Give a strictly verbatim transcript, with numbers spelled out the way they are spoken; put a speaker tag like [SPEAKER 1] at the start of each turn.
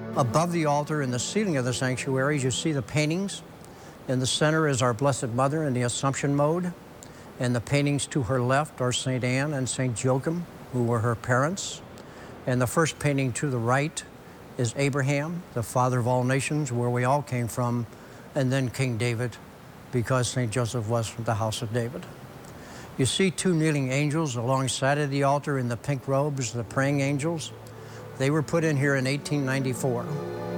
[SPEAKER 1] Above the altar in the ceiling of the sanctuaries, you see the paintings. In the center is our Blessed Mother in the Assumption mode. And the paintings to her left are Saint Anne and Saint Joachim, who were her parents. And the first painting to the right is Abraham, the father of all nations, where we all came from, and then King David, because Saint Joseph was from the house of David. You see two kneeling angels alongside of the altar in the pink robes, the praying angels. They were put in here in eighteen ninety-four.